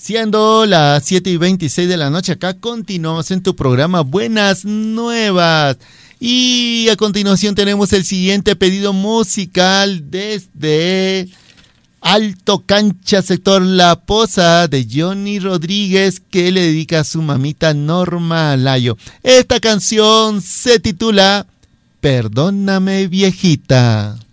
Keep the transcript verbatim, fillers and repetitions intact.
Siendo las siete y veintiséis de la noche, acá continuamos en tu programa Buenas Nuevas. Y a continuación tenemos el siguiente pedido musical desde Alto Cancha, sector La Poza, de Johnny Rodríguez, que le dedica a su mamita Norma Layo. Esta canción se titula Perdóname, viejita.